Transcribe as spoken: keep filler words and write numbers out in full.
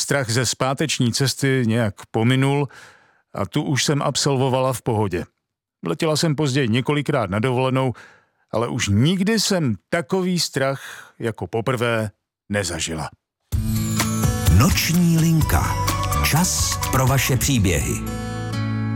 strach ze zpáteční cesty nějak pominul a tu už jsem absolvovala v pohodě. Letěla jsem později několikrát na dovolenou, ale už nikdy jsem takový strach jako poprvé nezažila. Noční linka. Čas pro vaše příběhy.